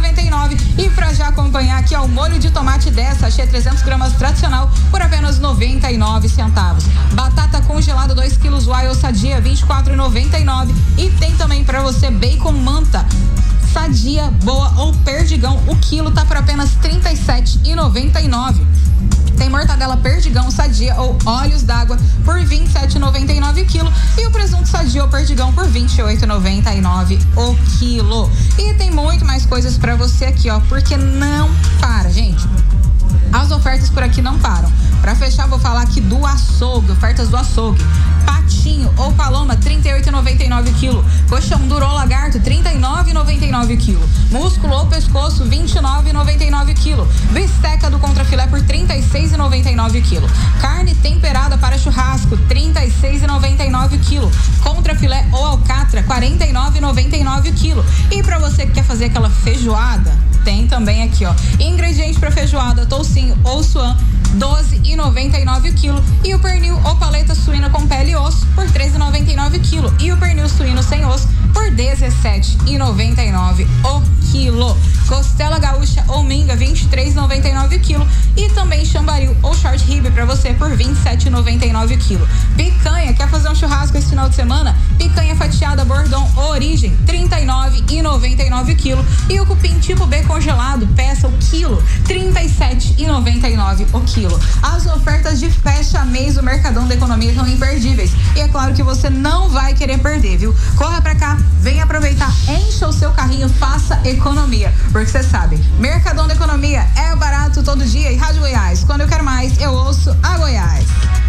R$7,99. E para já acompanhar aqui, ó, o molho de tomate 10, sachê 300 gramas tradicional por apenas 99 centavos. Batata congelada 2 quilos Wild Sadia, R$24,99. E tem também para você bacon manta Sadia, boa ou perdigão, o quilo tá por apenas R$37,99. Tem mortadela perdigão sadia ou óleos d'água por R$27,99 o quilo. E o presunto sadia ou perdigão por R$28,99 o quilo. E tem muito mais coisas pra você aqui, ó, porque não para, gente. As ofertas por aqui não param. Pra fechar, vou falar aqui do açougue, ofertas do açougue. Patinho ou paloma, R$38,99 o quilo. Coxão duro ou lagarto, R$39,99 o quilo. Músculo ou pescoço, R$29,99 o quilo. Bisteca do contrafilé por R$36,99 o quilo. Carne temperada para churrasco, R$36,99 o quilo. Contrafilé ou alcatra, R$49,99 o quilo. E pra você que quer fazer aquela feijoada, tem também aqui, ó, ingredientes para feijoada, toucinho ou suã, R$12,99 o quilo. E o pernil ou paleta suína com pele e osso por R$13,99 o quilo. E o pernil suíno sem osso por R$17,99 o quilo. Costela gaúcha ou minga, R$23,99 o quilo. E também chambaril ou short rib para você por R$27,99 o quilo. Picanha, quer fazer um churrasco esse final de semana? Picanha fatiada Bordon Origem, R$39,99 o quilo. E o cupim tipo B congelado, peça o quilo, R$37,99 o quilo. As ofertas de fecha mês do Mercadão da Economia são imperdíveis. E é claro que você não vai querer perder, viu? Corra pra cá, vem aproveitar, encha o seu carrinho, faça economia. Porque você sabe, Mercadão da Economia é barato todo dia. E Rádio Goiás, quando eu quero mais, eu ouço a Goiás.